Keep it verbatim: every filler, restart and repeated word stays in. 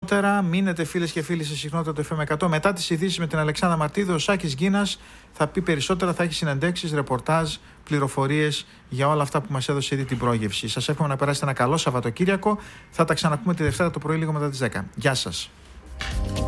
περισσότερα. Μείνετε φίλες και φίλοι σε συχνότητα του εφ εμ εκατό. Μετά τις ειδήσεις με την Αλεξάνδρα Μαρτίδου, ο Σάκης Γκίνας θα πει περισσότερα, θα έχει συνεντεύξεις, ρεπορτάζ, πληροφορίες για όλα αυτά που μας έδωσε ήδη την πρόγευση. Σας εύχομαι να περάσετε ένα καλό Σαββατοκύριακο. Θα τα ξαναπούμε τη Δευτέρα το πρωί λίγο μετά τις δέκα. Γεια σας.